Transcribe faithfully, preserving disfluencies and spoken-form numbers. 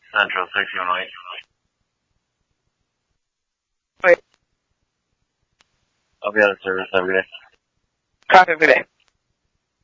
Central six one eight. Wait. I'll be out of service every day. Copy every day.